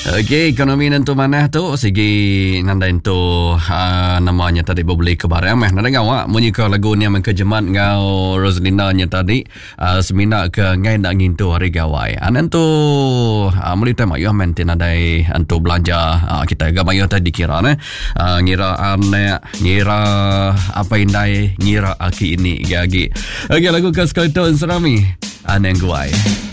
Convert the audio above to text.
Okey, ekonomi nentu mana tu segi nanda itu namanya tadi berbeli ke barang meh nanda ngawak munyika lagu ni men kejemat ngau Roslina nya tadi semina ke ngai nak ngintu hari gawai. Anan tu muli tema yo men tinadai antu belanja kita gamayo tadi kira ngira ane ngira apa indai ngira aki ini gagi. Okey lagu kas kau tu serami aneng guai.